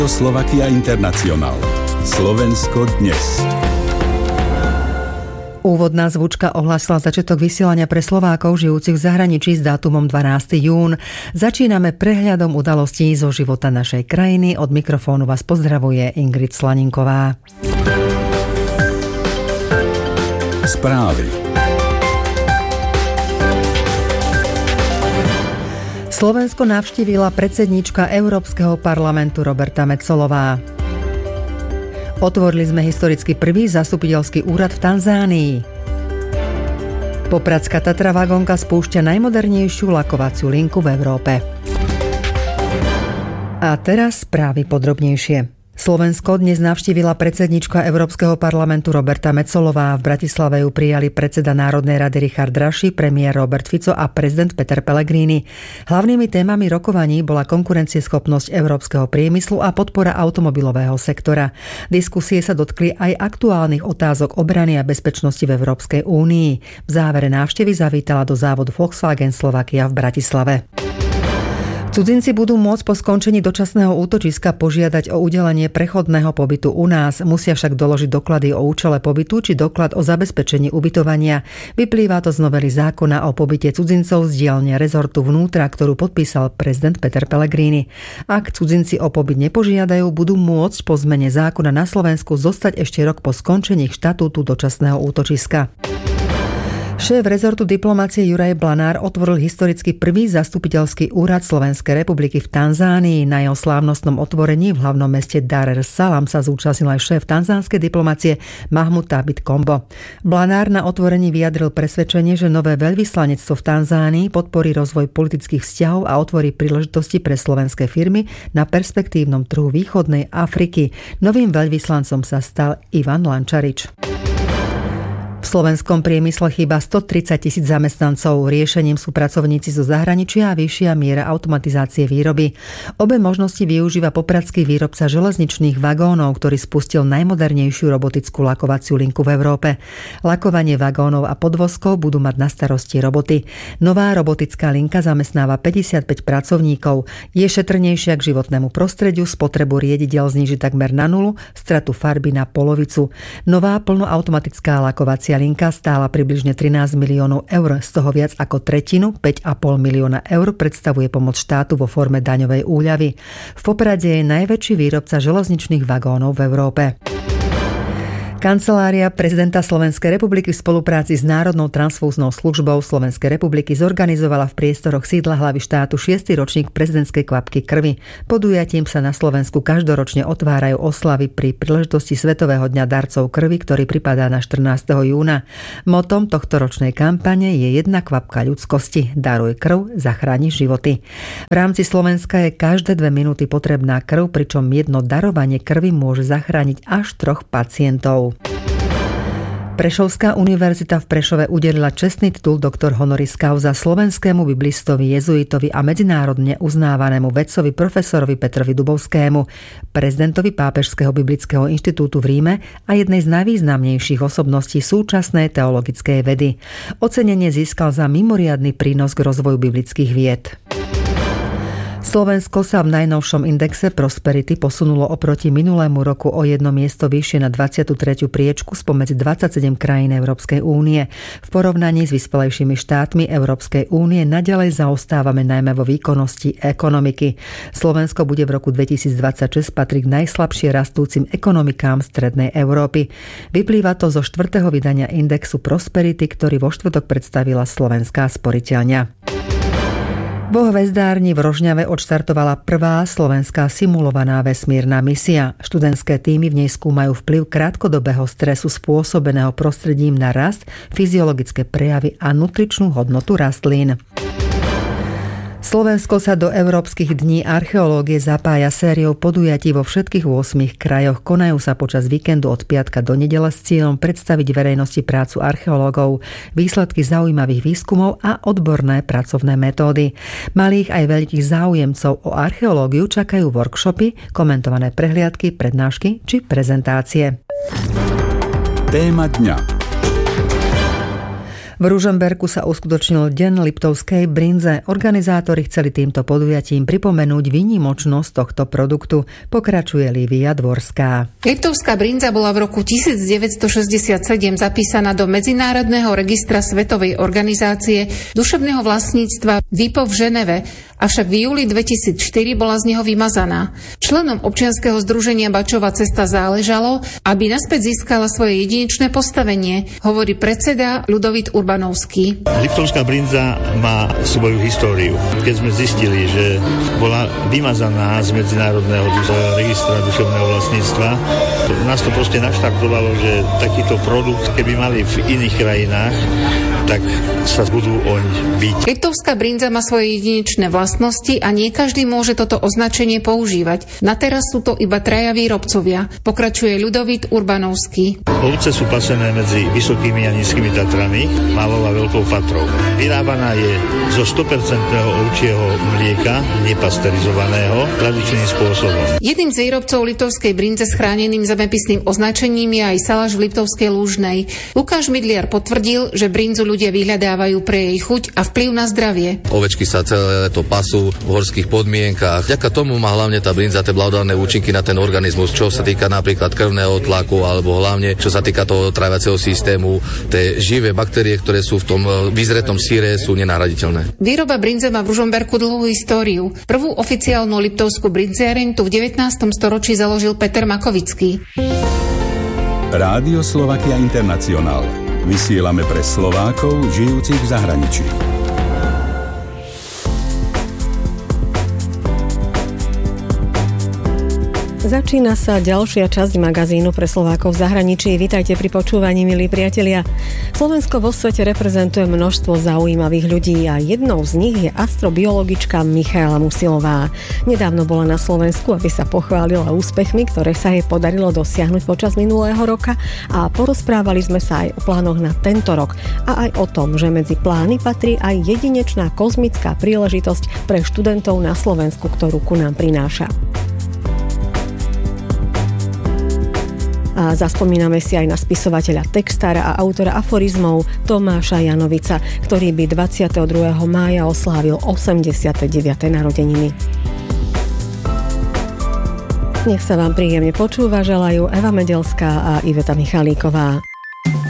Slovakia International. Slovensko dnes. Úvodná zvučka ohlásila začiatok vysielania pre Slovákov žijúcich v zahraničí s dátumom 12. jún. Začíname prehľadom udalostí zo života našej krajiny. Od mikrofónu vás pozdravuje Ingrid Slaninková. Správy. Slovensko navštívila predsedníčka Európskeho parlamentu Roberta Metsolová. Otvorili sme historicky prvý zastupiteľský úrad v Tanzánii. Popradská Tatra vagónka spúšťa najmodernejšiu lakovaciu linku v Európe. A teraz správy podrobnejšie. Slovensko dnes navštívila predsedníčka Európskeho parlamentu Roberta Metsolová. V Bratislave ju prijali predseda Národnej rady Richard Raši, premiér Robert Fico a prezident Peter Pellegrini. Hlavnými témami rokovaní bola konkurencieschopnosť európskeho priemyslu a podpora automobilového sektora. Diskusie sa dotkli aj aktuálnych otázok obrany a bezpečnosti v Európskej únii. V závere návštevy zavítala do závodu Volkswagen Slovakia v Bratislave. Cudzinci budú môcť po skončení dočasného útočiska požiadať o udelenie prechodného pobytu u nás. Musia však doložiť doklady o účele pobytu či doklad o zabezpečení ubytovania. Vyplýva to z novely zákona o pobyte cudzincov z dielne rezortu vnútra, ktorú podpísal prezident Peter Pellegrini. Ak cudzinci o pobyt nepožiadajú, budú môcť po zmene zákona na Slovensku zostať ešte rok po skončení štatútu dočasného útočiska. Šéf rezortu diplomácie Juraj Blanár otvoril historicky prvý zastupiteľský úrad Slovenskej republiky v Tanzánii. Na jeho slávnostnom otvorení v hlavnom meste Dar es Salaam sa zúčastnil aj šéf tanzánskej diplomácie Mahmud Thabit Kombo. Blanár na otvorení vyjadril presvedčenie, že nové veľvyslanectvo v Tanzánii podporí rozvoj politických vzťahov a otvorí príležitosti pre slovenské firmy na perspektívnom trhu východnej Afriky. Novým veľvyslancom sa stal Ivan Lančarič. V slovenskom priemysle chýba 130 000 zamestnancov. Riešením sú pracovníci zo zahraničia a vyššia miera automatizácie výroby. Obe možnosti využíva popradský výrobca železničných vagónov, ktorý spustil najmodernejšiu robotickú lakovaciu linku v Európe. Lakovanie vagónov a podvozkov budú mať na starosti roboty. Nová robotická linka zamestnáva 55 pracovníkov. Je šetrnejšia k životnému prostrediu, spotrebu riedidel zníži takmer na nulu, stratu farby na polovicu. Nová plnoautomatická lakovacia linka stála približne 13 miliónov eur, z toho viac ako tretinu, 5,5 milióna eur, predstavuje pomoc štátu vo forme daňovej úľavy. V Poprade je najväčší výrobca železničných vagónov v Európe. Kancelária prezidenta Slovenskej republiky v spolupráci s Národnou transfúznou službou Slovenskej republiky zorganizovala v priestoroch sídla hlavy štátu 6. ročník prezidentskej kvapky krvi. Podujatím sa na Slovensku každoročne otvárajú oslavy pri príležitosti Svetového dňa darcov krvi, ktorý pripadá na 14. júna. Motom tohtoročnej kampane je jedna kvapka ľudskosti. Daruj krv, zachráni životy. V rámci Slovenska je každé 2 minúty potrebná krv, pričom jedno darovanie krvi môže zachrániť až 3 pacientov. Prešovská univerzita v Prešove udelila čestný titul doktor honoris causa slovenskému biblistovi, jezuitovi a medzinárodne uznávanému vedcovi profesorovi Petrovi Dubovskému, prezidentovi Pápežského biblického inštitútu v Ríme a jednej z najvýznamnejších osobností súčasnej teologickej vedy. Ocenenie získal za mimoriadny prínos k rozvoju biblických vied. Slovensko sa v najnovšom indexe Prosperity posunulo oproti minulému roku o 1 miesto vyššie na 23. priečku spomedzi 27 krajín Európskej únie. V porovnaní s vyspelejšími štátmi Európskej únie naďalej zaostávame najmä vo výkonnosti ekonomiky. Slovensko bude v roku 2026 patriť k najslabšie rastúcim ekonomikám strednej Európy. Vyplýva to zo 4. vydania indexu Prosperity, ktorý vo štvrtok predstavila Slovenská sporiteľňa. Vo hvezdárni v Rožňave odštartovala prvá slovenská simulovaná vesmírna misia. Študentské týmy v nej skúmajú vplyv krátkodobého stresu spôsobeného prostredím na rast, fyziologické prejavy a nutričnú hodnotu rastlín. Slovensko sa do Európskych dní archeológie zapája sériou podujatí vo všetkých 8 krajoch. Konajú sa počas víkendu od piatka do nedele s cieľom predstaviť verejnosti prácu archeológov, výsledky zaujímavých výskumov a odborné pracovné metódy. Malých aj veľkých záujemcov o archeológiu čakajú workshopy, komentované prehliadky, prednášky či prezentácie. Téma dňa. V Ružomberku sa uskutočnil Deň liptovskej brinze. Organizátori chceli týmto podujatím pripomenúť výnimočnosť tohto produktu. Pokračuje Lívia Dvorská. Liptovská brinza bola v roku 1967 zapísaná do Medzinárodného registra Svetovej organizácie duševného vlastníctva WIPO v Ženeve, avšak v júli 2004 bola z neho vymazaná. Členom občianskeho združenia Bačova cesta záležalo, aby naspäť získala svoje jedinečné postavenie, hovorí predseda Ľudovít Urbanovský. Liptovská brinza má svoju históriu. Keď sme zistili, že bola vymazaná z Medzinárodného registra duševného vlastníctva, nás to proste naštartovalo, že takýto produkt, keby mali v iných krajinách, tak sa budú oň byť. Liptovská brinza má svoje jedinečné vlastnosti a nie každý môže toto označenie používať. Na teraz sú to iba 3 výrobcovia, pokračuje Ľudovít Urbanovský. Ovce sú pasené medzi Vysokými a Nízkymi Tatrami, Malou a Veľkou Fatrou. Vyrábaná je zo 100% ovčieho mlieka, nepasterizovaného, tradičným spôsobom. Jedným z výrobcov liptovskej brinze s chráneným zemepisným označením je aj saláš v Liptovskej Lúžnej. Lukáš Mydliar potvrdil, že brinzu ľudia vyhľadávajú pre jej chuť a vplyv na zdravie. Ovečky sa celé leto pasú v horských podmienkach. Vďaka tomu má hlavne tá brinza tie blahodárne účinky na ten organizmus, čo sa týka napríklad krvného tlaku alebo hlavne čo sa týka toho tráviaceho systému. Tie živé baktérie, ktoré sú v tom vyzretom syre, sú nenahraditeľné. Výroba brinze má v Ružomberku dlhú históriu. Prvú oficiálnu liptovskú brinziareň tu v 19. storočí založil Peter Makovický. Rádio Slovakia International. Vysielame pre Slovákov žijúcich v zahraničí. Začína sa ďalšia časť magazínu pre Slovákov v zahraničí. Vítajte pri počúvaní, milí priatelia. Slovensko vo svete reprezentuje množstvo zaujímavých ľudí a jednou z nich je astrobiologička Michaela Musilová. Nedávno bola na Slovensku, aby sa pochválila úspechmi, ktoré sa jej podarilo dosiahnuť počas minulého roka, a porozprávali sme sa aj o plánoch na tento rok a aj o tom, že medzi plány patrí aj jedinečná kozmická príležitosť pre študentov na Slovensku, ktorú ku nám prináša. A zaspomíname si aj na spisovateľa, textára a autora aforizmov Tomáša Janovica, ktorý by 22. mája oslávil 89. narodeniny. Nech sa vám príjemne počúva, želajú Eva Medelská a Iveta Michalíková.